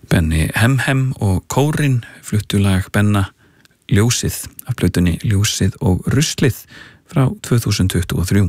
Benni Hemhem og Kórin fluttu lag Benna Ljósið af plötunni Ljósið og ruslið frá 2023.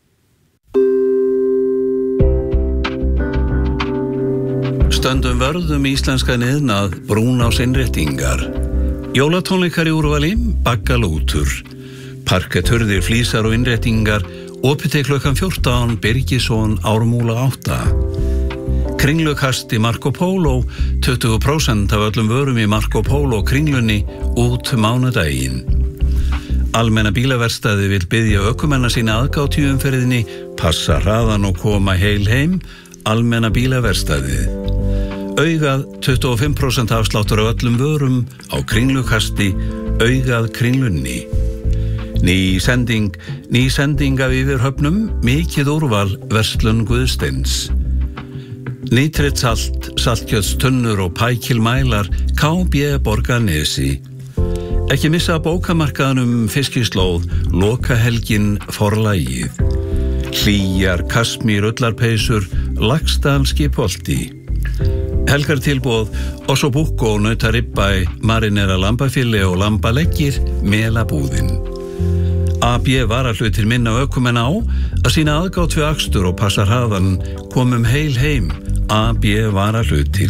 Stöndum vörðum íslenska iðnað Brúnás innréttingar. Jólatónleikar í úrvali, baggalútur. Parketturðir, flísar og innréttingar, opið til klukkan 14, Birgisson, Ármúla 8. Kringlukast í Marco Polo, 20% af öllum vörum í Marco Polo kringlunni út mánudaginn. Almenna bílaverkstæði vill biðja ökumenn sína aðgátt í umferðinni, passa hraðan og koma heil heim, Almenna bílaverkstæðið. Augað 25% afsláttur af öllum vörum á kringlukasti, augað kringlunni. Ný sending af yfirhöfnum, mikið úrval, verslun Guðsteins. Nítritsalt, saltkjötstunnur og pækilmælar, KB Borgarnesi. Ekki missa bókamarkaðanum fiskislóð, lokahelgin forlagið. Hlýjar, Kasmír, ullarpeysur, Laxdal Skipholti. Helgartilboð, Osobukko, nautaribba, marinera lambafili og lambaleggir, melabúðin. AB varahlutir minna ökumenn á að sína aðgátt við akstur og passa hraðan, komum heil heim, AB varahlutir.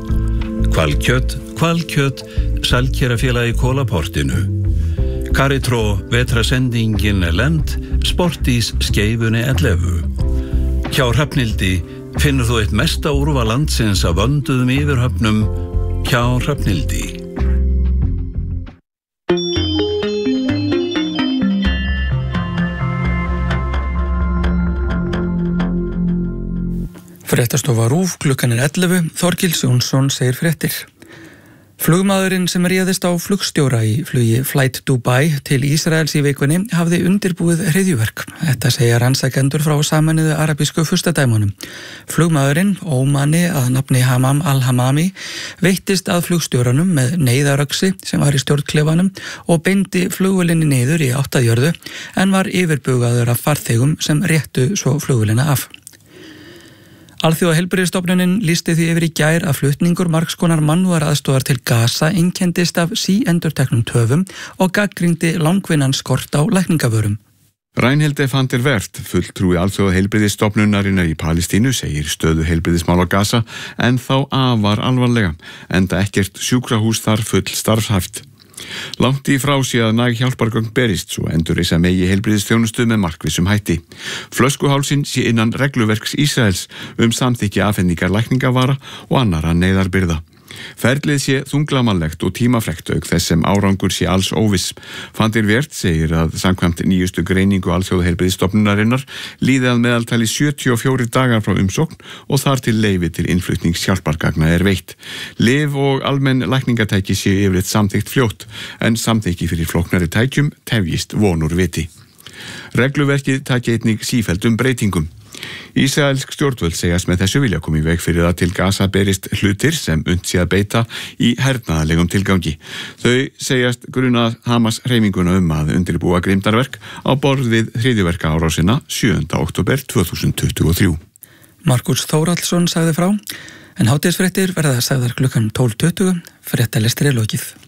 Hvalkjöt, Sælkerafélagi í Kólaportinu. Karitró, vetrasendingin lent, Sportís Skeifunni 11. Hjá Hrafnildi finnur þú eitt mesta úrval landsins af vönduðum yfirhöfnum hjá Hrafnildi. Fréttastofa RÚV, klukkan 11, Þorgils Jónsson segir fréttir. Flugmaðurinn sem réðist á flugstjóra í flugi Flight Dubai til Ísraels í vikunni hafði undirbúið hryðjuverk. Þetta segja rannsakendur frá Sameinuðu arabísku furstadæmunum. Flugmaðurinn, Ómani að nafni Hamam al-Hamami, veittist að flugstjóranum með neyðaröksi sem var í stjórnklefanum og beindi flugvélinni niður í átt að jörðu en var yfirbugaður af farþegum sem réttu svo flugvélina af. Alþjóðaheilbrigðisstofnunin lýsti því yfir í gær að flutningur margskonar mannúðaraðstoðar til Gaza einkenndist af síendurteknum töfum og gagnrýndi langvinnan skort á lækningavörum. Reinhilde van der Wert, fulltrúi Alþjóðaheilbrigðisstofnunarinnar í Palestínu, segir stöðu heilbrigðismál á Gaza en þá afar alvarlega, enda ekkert sjúkrahús þar full starfshæft. Langt í frá sé að næg hjálpargögn berist svo endurreisa megi heilbrigðisþjónustu með markvissum hætti. Flöskuhálsinn sé innan regluverks Ísraels samþykki afhendingar lækningavara og annarra neyðarbirgða. Ferlið sé þunglamalegt og tímafrekt auk þess sem árangur sé alls óviss. Van der Wert segir að samkvæmt nýjustu greiningu Alþjóðaheilbrigðisstofnunarinnar líði að meðaltali 74 dagar frá umsókn og þar til leyfi til innflutnings hjálpargagna veitt. Lyf og almenn lækningatæki sé yfirleitt samþykkt fljótt en samþykki fyrir flóknari tækjum tefjist von úr viti. Regluverkið taki einnig sífelldum breytingum. Ísraelsk stjórnvöld segjast með þessu vilja koma í veg fyrir að til Gaza berist hlutir sem unnt sé að beita í hernaðarlegum tilgangi. Þau segjast gruna Hamas hreyfinguna að undirbúa grimmdarverk á borð við hryðjuverkaárásina 7. október 2023. Markus Þórhallsson sagði frá, en hádegisfréttir verða sagðar klukkan 12:20, fréttalestri lokið.